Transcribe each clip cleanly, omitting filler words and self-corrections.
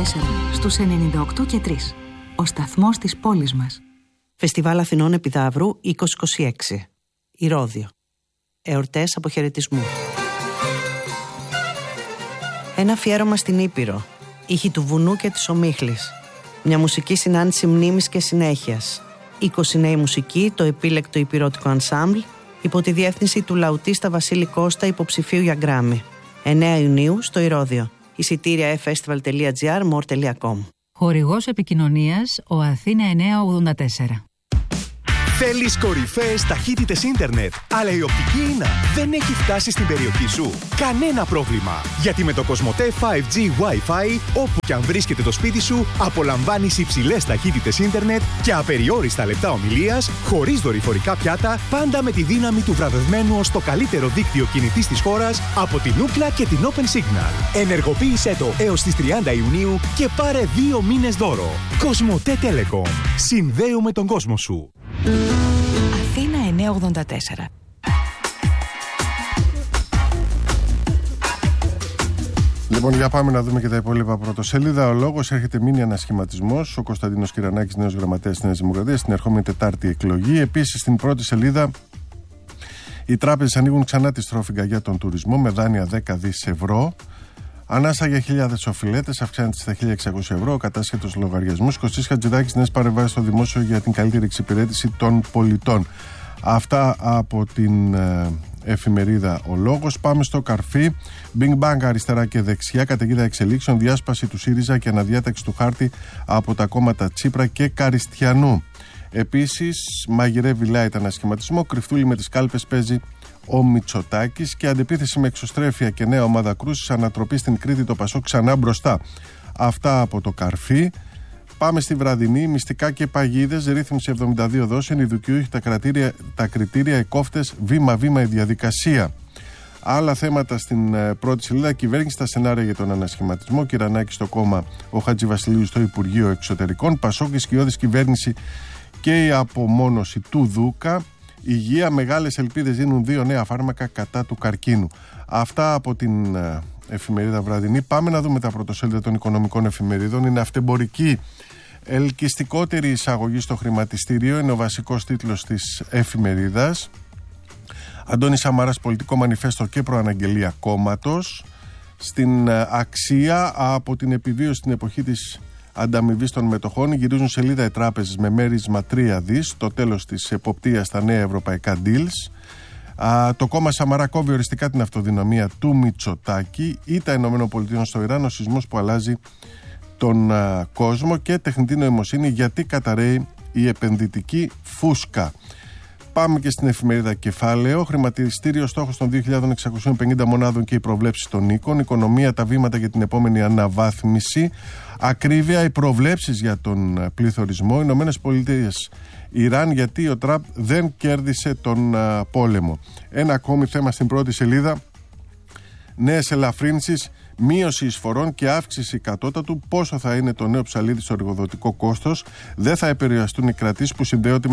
στους 98 και 3. Ο σταθμός της πόλης μας. Φεστιβάλ Αθηνών Επιδαύρου 2026. Ηρώδειο. Εορτές αποχαιρετισμού. Ένα αφιέρωμα στην Ήπειρο. Ήχοι του βουνού και της ομίχλης. Μια μουσική συνάντηση μνήμης και συνέχειας. 20 νέοι μουσικοί, το επίλεκτο υπηρώτικο ανσάμπλ, υπό τη διεύθυνση του λαουτίστα Βασίλη Κώστα, υποψηφίου για Γκράμι. 9 Ιουνίου στο Ηρώδειο. Εισιτήρια festival.gr, more.com. Χορηγός επικοινωνίας ο Αθήνα 984. Θέλεις κορυφαίες ταχύτητες ίντερνετ, αλλά η οπτική ίνα δεν έχει φτάσει στην περιοχή σου? Κανένα πρόβλημα, γιατί με το Κοσμοτέ 5G Wi-Fi, όπου και αν βρίσκεται το σπίτι σου, απολαμβάνεις υψηλές ταχύτητες ίντερνετ και απεριόριστα λεπτά ομιλίας, χωρίς δορυφορικά πιάτα, πάντα με τη δύναμη του βραβευμένου ως το καλύτερο δίκτυο κινητής της χώρας από την Ookla και την Open Signal. Ενεργοποίησέ το έως τις 30 Ιουνίου και πάρε 2 μήνες δώρο. Κοσμοτέ Telecom. Συνδέουμε τον κόσμο σου. Αθήνα 984. Λοιπόν, για πάμε να δούμε και τα υπόλοιπα πρωτοσέλιδα. Ο λόγος, έρχεται μήνυ ανασχηματισμός. Ο Κωνσταντίνος Κυρανάκης, νέος γραμματέας της Νέας Δημοκρατίας, στην ερχόμενη Τετάρτη εκλογή. Επίσης, στην πρώτη σελίδα, οι τράπεζες ανοίγουν ξανά τη στρόφιγγα για τον τουρισμό με δάνεια 10 δις ευρώ. Ανάσα για χιλιάδες οφειλέτες, αυξάνεται στα 1.600 ευρώ. Ο κατάσχετος λογαριασμός. Κωστής Χατζηδάκης, νέες παρεμβάσεις στο δημόσιο για την καλύτερη εξυπηρέτηση των πολιτών. Αυτά από την εφημερίδα Ο Λόγος. Πάμε στο Καρφί. Big Bang αριστερά και δεξιά. Καταιγίδα εξελίξεων. Διάσπαση του ΣΥΡΙΖΑ και αναδιάταξη του χάρτη από τα κόμματα Τσίπρα και Καριστιανού. Επίσης, μαγειρεύει light ανασχηματισμό. Κρυφτούλη με τις κάλπες παίζει ο Μητσοτάκης και αντεπίθεση με εξωστρέφεια και νέα ομάδα κρούσης. Ανατροπή στην Κρήτη, το Πασόκ ξανά μπροστά. Αυτά από το Καρφί. Πάμε στη Βραδινή. Μυστικά και παγίδες. Ρύθμιση 72 δόσεων. Οι δικαιούχοι τα κριτήρια, οι κόφτες, βήμα-βήμα η διαδικασία. Άλλα θέματα στην πρώτη σελίδα. Κυβέρνηση στα σενάρια για τον ανασχηματισμό. Κυρανάκη στο κόμμα, ο Χατζηβασιλείου στο Υπουργείο Εξωτερικών. Πασόκ, η σκιώδης κυβέρνηση και η απομόνωση του Δούκα. Υγεία, μεγάλες ελπίδες δίνουν 2 νέα φάρμακα κατά του καρκίνου. Αυτά από την εφημερίδα Βραδινή. Πάμε να δούμε τα πρωτοσέλιδα των οικονομικών εφημερίδων. Είναι αυτεμπορική, ελκυστικότερη εισαγωγή στο χρηματιστήριο. Είναι ο βασικός τίτλος της εφημερίδας. Αντώνης Σαμαράς, πολιτικό μανιφέστο και προαναγγελία κόμματος. Στην Αξία, από την επιβίωση στην εποχή της ανταμοιβής των μετοχών, γυρίζουν σελίδα οι τράπεζες με μέρισμα 3 δις, το τέλος της εποπτείας στα νέα ευρωπαϊκά deals. Το κόμμα Σαμαρά κόβει οριστικά την αυτοδυναμία του Μητσοτάκη. Ήττα ΗΠΑ στο Ιράν, ο σεισμός που αλλάζει τον κόσμο. Και τεχνητή νοημοσύνη, γιατί καταρρέει η επενδυτική φούσκα. Πάμε και στην εφημερίδα Κεφάλαιο. Χρηματιστήριο στόχος των 2.650 μονάδων και οι προβλέψεις των οίκων. Οικονομία, τα βήματα για την επόμενη αναβάθμιση. Ακρίβεια, οι προβλέψεις για τον πληθωρισμό. Ηνωμένες Πολιτείες, Ιράν, γιατί ο Τραμπ δεν κέρδισε τον πόλεμο. Ένα ακόμη θέμα στην πρώτη σελίδα. Νέες ελαφρύνσεις, μείωση εισφορών και αύξηση κατώτατου. Πόσο θα είναι το νέο ψαλίδι στο εργοδοτικό κόστος? Δεν θα επηρεαστούν οι κρατήσεις που συνδέονται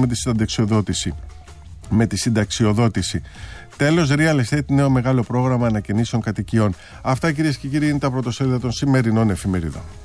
με τη συνταξιοδότηση. Τέλος, real estate, νέο μεγάλο πρόγραμμα ανακαινήσεων κατοικιών. Αυτά, κυρίες και κύριοι, είναι τα πρωτοσέλιδα των σημερινών εφημερίδων.